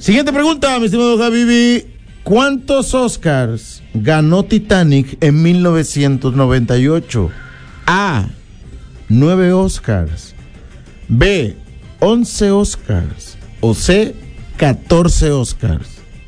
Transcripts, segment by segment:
Siguiente pregunta, mi estimado Javi. ¿Cuántos Oscars ganó Titanic en 1998? A, 9 Oscars. B, 11 Oscars. O C, 14 Oscars.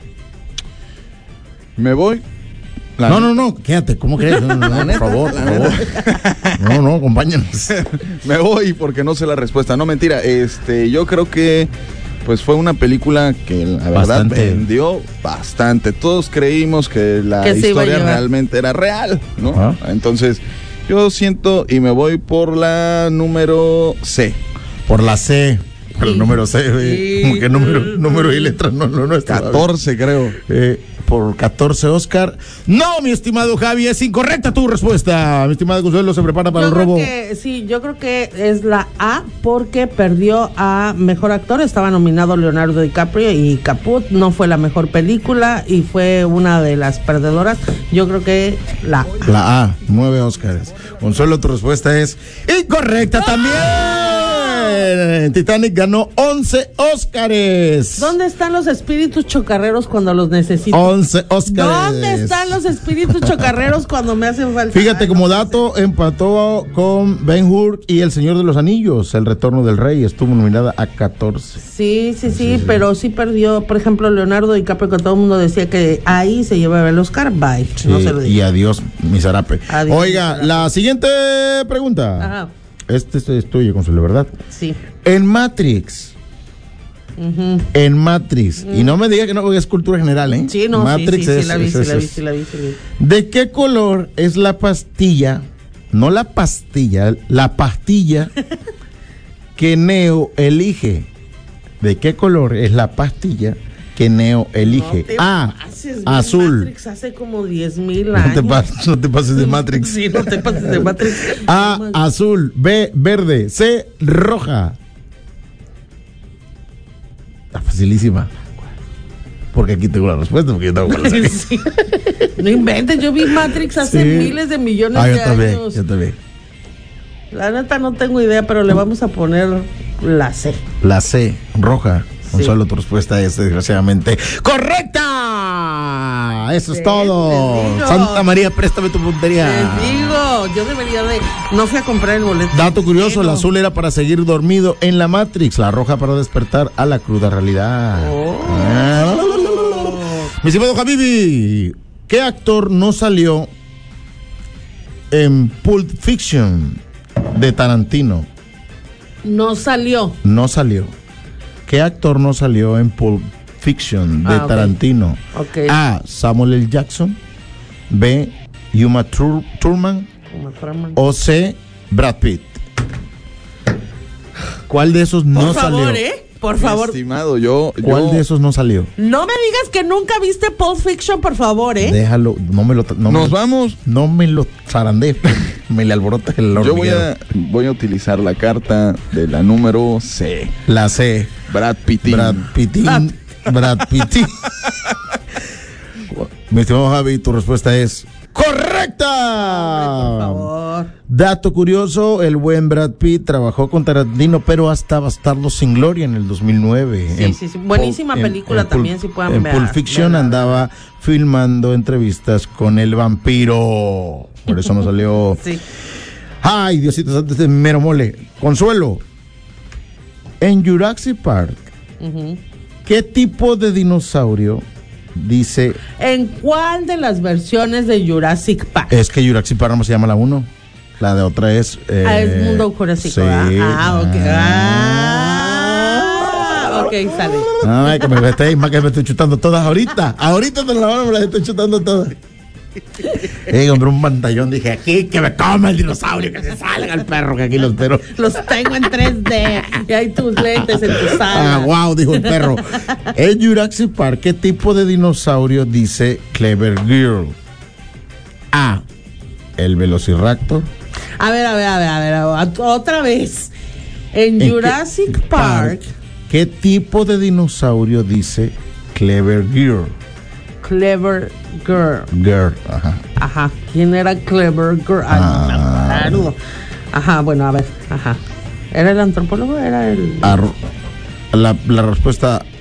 Me voy. No, quédate, ¿cómo crees? No, por favor. No, acompáñanos. Me voy porque no sé la respuesta. No, mentira. Yo creo que pues fue una película que la verdad vendió bastante. Todos creímos que la historia realmente era real, ¿no? ¿Ah? Entonces, yo siento y me voy por la número C. Por la C. Por el número C, güey. Como que número y letra no está. 14, creo. Por 14 Oscar. No, mi estimado Javi, es incorrecta tu respuesta. Mi estimado Consuelo se prepara para el robo. Yo creo que es la A, porque perdió a mejor actor. Estaba nominado Leonardo DiCaprio y Caput no fue la mejor película y fue una de las perdedoras. Yo creo que la A. La A, 9 Oscars. Consuelo, tu respuesta es incorrecta también. Titanic ganó 11 Óscares. ¿Dónde están los espíritus chocarreros cuando los necesito? 11 Óscares. ¿Dónde están los espíritus chocarreros cuando me hacen falta? Fíjate, como dato, empató con Ben-Hur y El Señor de los Anillos, El Retorno del Rey, estuvo nominada a 14. Sí, pero sí perdió, por ejemplo, Leonardo DiCaprio, que todo el mundo decía que ahí se llevaba el Oscar, bye. Sí, no se lo digo. Y adiós, mi zarape. Adiós, oiga, zarape. La siguiente pregunta. Ajá. Este es tuyo, Consuelo, ¿verdad? Sí. En Matrix. En Matrix. Y no me diga que no es cultura general, ¿eh? Sí, no, Matrix sí, la vi. ¿De qué color es la pastilla? No la pastilla, la pastilla que Neo elige. ¿De qué color es la pastilla que Neo elige? A, azul. Matrix hace como 10,000 años. No te pases de Matrix. Sí, no te pases de Matrix. A, azul. B, verde. C, roja. Está facilísima. Porque aquí tengo la respuesta, porque yo tengo la Sí. No inventes, yo vi Matrix hace miles de millones de años. Yo también. La neta no tengo idea, pero le vamos a poner la C. La C, roja. Consuelo, tu respuesta es desgraciadamente correcta. Eso es todo. Santa María, préstame tu puntería. Les digo, yo debería de... No fui a comprar el boleto. Dato curioso, el azul era para seguir dormido en la Matrix, la roja para despertar a la cruda realidad. Mi estimado Habibi, ¿qué actor no salió en Pulp Fiction de Tarantino? No salió. ¿Qué actor no salió en Pulp Fiction de Tarantino? Okay. A, Samuel L. Jackson. B, Uma Thurman. O C, Brad Pitt. ¿Cuál de esos no salió? Por favor. Estimado, ¿Cuál de esos no salió? No me digas que nunca viste Pulp Fiction, por favor, Déjalo, vamos. No me lo zarandees, me le alborotas el hormiguero. Yo voy a utilizar la carta de la número C. La C. Brad Pittín. Mi estimado Javi, tu respuesta es ¡correcta! Por favor. Dato curioso, el buen Brad Pitt trabajó con Tarantino, pero hasta Bastardos sin Gloria en el 2009. Sí. Buenísima película también, si pueden ver. En Pulp Fiction andaba filmando entrevistas con el vampiro. Por eso no salió. Sí. Ay, Diosito, antes de mero mole. Consuelo, en Jurassic Park, ¿qué tipo de dinosaurio dice? ¿En cuál de las versiones de Jurassic Park? Es que Jurassic Park no se llama la 1. La de otra es... es Mundo Jurásico. Sí. Ok, sale. Ay, que me estoy chutando todas ahorita. Ahorita te me las estoy chutando todas. Compré un pantallón, dije, aquí que me coma el dinosaurio, que se salga el perro, que aquí lo espero. Los tengo en 3D y hay tus lentes en tu sala. Wow, dijo el perro. En Jurassic Park, ¿qué tipo de dinosaurio dice Clever Girl? A, el Velociraptor. A ver, otra vez. En Jurassic Park, ¿qué tipo de dinosaurio dice Clever Girl? Clever Girl. Ajá. ¿Quién era Clever Girl? Ajá, bueno, a ver. Ajá. ¿Era el antropólogo? ¿Era el...? La respuesta